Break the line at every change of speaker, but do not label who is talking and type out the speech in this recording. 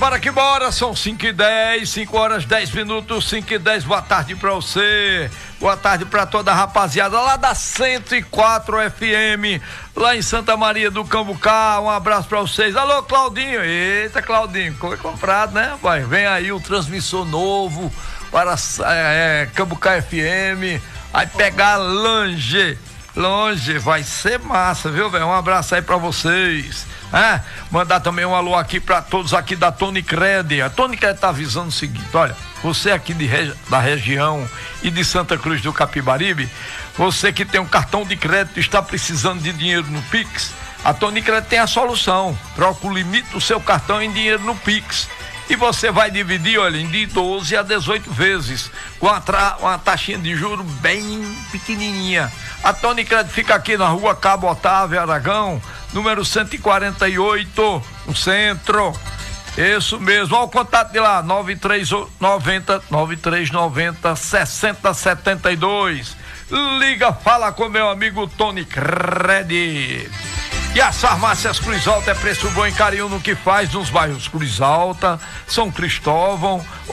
Bora que bora, são 5h10, 5 horas 10 minutos, 5h10, boa tarde pra você, boa tarde pra toda a rapaziada lá da 104 FM, lá em Santa Maria do Cambucá, um abraço pra vocês. Alô, Claudinho, eita, Claudinho, foi comprado, né, pai? Vem aí o transmissor novo para Cambucá FM, aí pegar longe, vai ser massa, viu, velho? Um abraço aí pra vocês. Mandar também um alô aqui pra todos aqui da Tony Cred. A Tony Cred tá avisando o seguinte: olha, você aqui da região e de Santa Cruz do Capibaribe, você que tem um cartão de crédito e está precisando de dinheiro no Pix, a Tony Cred tem a solução. Troca o limite do seu cartão em dinheiro no Pix e você vai dividir, olha, de 12 a 18 vezes com uma taxinha de juros bem pequenininha. A Tony Cred fica aqui na rua Cabo Otávio Aragão, número 148, no centro. Isso mesmo, olha o contato de lá, 9390 6072. Liga, fala com meu amigo Tony Cred. E as farmácias Cruz Alta é preço bom e carinho no que faz nos bairros Cruz Alta, São Cristóvão,